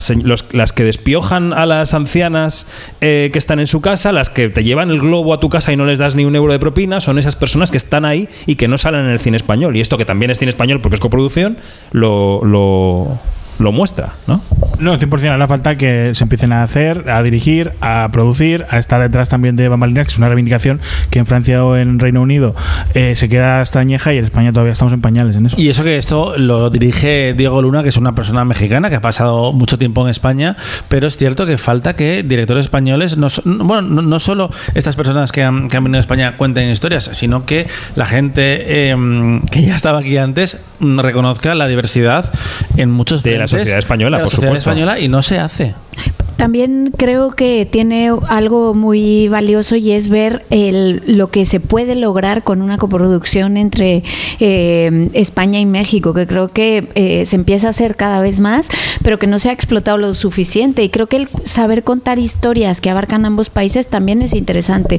las que despiojan a las ancianas que están en su casa, las que te llevan el globo a tu casa y no les das ni un euro de propina, son esas personas que están ahí y que no salen en el cine español. Y esto, que también es cine español porque es coproducción, lo muestra, ¿no? No, 100% hará falta que se empiecen a hacer, a dirigir, a producir, a estar detrás también de bambalinas, que es una reivindicación que en Francia o en Reino Unido se queda hasta añeja, y en España todavía estamos en pañales en eso. Y eso que esto lo dirige Diego Luna, que es una persona mexicana que ha pasado mucho tiempo en España, pero es cierto que falta que directores españoles, no solo estas personas que han venido a España cuenten historias, sino que la gente que ya estaba aquí antes reconozca la diversidad en muchos de la sociedad española, por supuesto. Y no se hace. También creo que tiene algo muy valioso, y es ver lo que se puede lograr con una coproducción entre España y México, que creo que se empieza a hacer cada vez más, pero que no se ha explotado lo suficiente. Y creo que el saber contar historias que abarcan ambos países también es interesante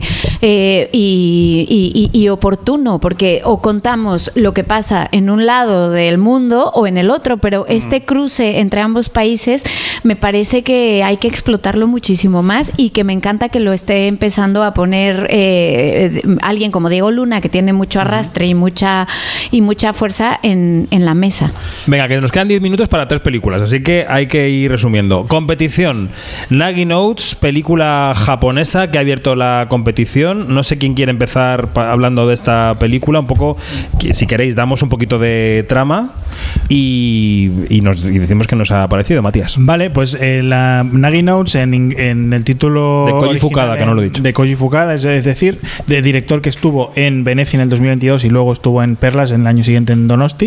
y oportuno, porque o contamos lo que pasa en un lado del mundo o en el otro, pero este cruce entre ambos países me parece que hay que explotarlo muchísimo más, y que me encanta que lo esté empezando a poner alguien como Diego Luna, que tiene mucho arrastre y mucha fuerza en la mesa. Venga, que nos quedan 10 minutos para 3 películas, así que hay que ir resumiendo. Competición: Nagi Notes, película japonesa que ha abierto la competición. No sé quién quiere empezar hablando de esta película. Un poco, si queréis, damos un poquito de trama y decimos que nos ha parecido, Matías. Vale, pues la Nagi Notes en el título de Koji Fukada, que no lo he dicho. De Koji Fukada, es decir, de director que estuvo en Venecia en el 2022 y luego estuvo en Perlas en el año siguiente en Donosti,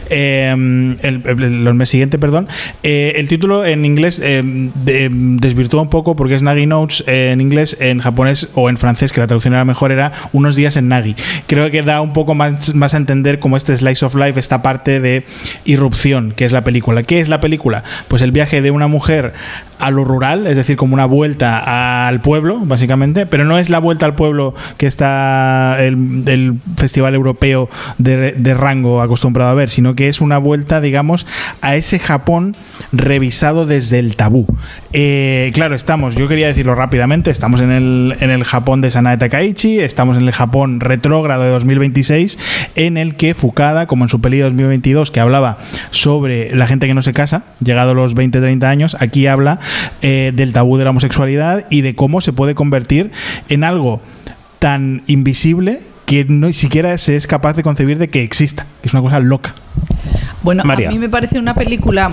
el mes siguiente, perdón. El título en inglés desvirtúa un poco, porque es Nagi Notes en inglés. En japonés o en francés, que la traducción era mejor, era Unos días en Nagi. Creo que da un poco más a entender como este slice of life, esta parte de irrupción que es la película. ¿Qué es la película? Pues el viaje de una mujer a lo rural, es decir, como una vuelta al pueblo, básicamente, pero no es la vuelta al pueblo que está el Festival Europeo de rango acostumbrado a ver, sino que es una vuelta, digamos, a ese Japón revisado desde el tabú. Claro, yo quería decirlo rápidamente, estamos en el Japón de Sanae Takaichi, estamos en el Japón retrógrado de 2026, en el que Fukada, como en su peli de 2022, que hablaba sobre la gente que no se casa, llegado a los 20-30 años, aquí habla del tabú de la homosexualidad y de cómo se puede convertir en algo tan invisible que no siquiera se es capaz de concebir de que exista, que es una cosa loca. Bueno, María. A mí me parece una película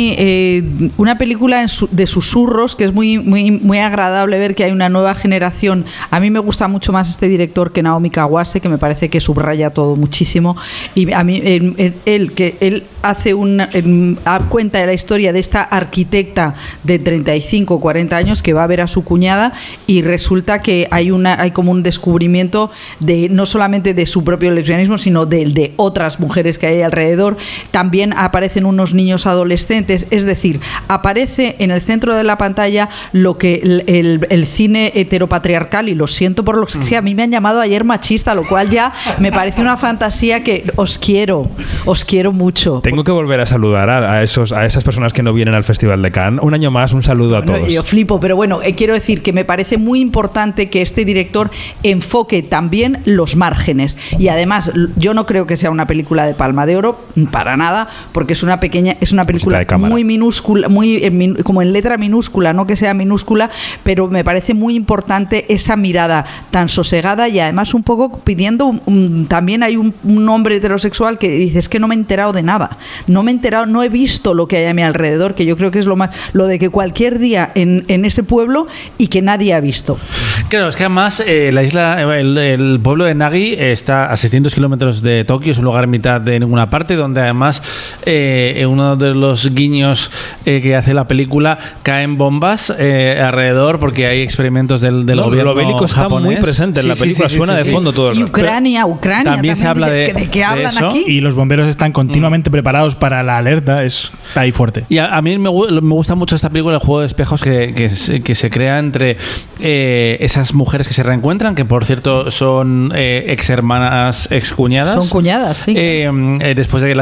de susurros, que es muy, muy, muy agradable ver que hay una nueva generación. A mí me gusta mucho más este director que Naomi Kawase, que me parece que subraya todo muchísimo. Y a mí él hace cuenta de la historia de esta arquitecta de 35 o 40 años que va a ver a su cuñada, y resulta que hay como un descubrimiento de no solamente de su propio lesbianismo, sino de otras mujeres que hay alrededor. También aparecen unos niños adolescentes, es decir, aparece en el centro de la pantalla lo que el cine heteropatriarcal, y lo siento por lo que sea, a mí me han llamado ayer machista, lo cual ya me parece una fantasía que os quiero mucho. Tengo que volver a saludar a esas personas que no vienen al Festival de Cannes. Un año más, un saludo a todos. Yo flipo, pero bueno, quiero decir que me parece muy importante que este director enfoque también los márgenes, y además yo no creo que sea una película de Palma de Oro, para nada, porque es una película muy minúscula, como en letra minúscula, no que sea minúscula, pero me parece muy importante esa mirada tan sosegada, y además un poco pidiendo también hay un hombre heterosexual que dice: es que no me he enterado de nada, no he visto lo que hay a mi alrededor, que yo creo que es lo de que cualquier día en ese pueblo y que nadie ha visto. Claro, es que además el pueblo de Nagi está a 600 kilómetros de Tokio, es un lugar en mitad de ninguna parte, donde además uno de los guiños que hace la película, caen bombas alrededor, porque hay experimentos del gobierno lo bélico está japonés. Muy presente en la película, suena de fondo todo el rato. Ucrania también se habla de que hablan eso. aquí. Y los bomberos están continuamente preparados para la alerta, está ahí fuerte. Y a mí me gusta mucho esta película, el juego de espejos que se crea entre esas mujeres que se reencuentran, que por cierto son ex hermanas, ex cuñadas. Son cuñadas, sí. Después de la separación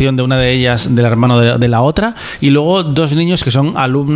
relación de una de ellas, del hermano de la otra, y luego dos niños que son alumnos